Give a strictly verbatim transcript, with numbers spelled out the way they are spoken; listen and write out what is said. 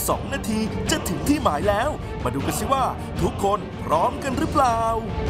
สองนาทีจะถึงที่หมายแล้วมาดูกันสิว่าทุกคนพร้อมกันหรือเปล่า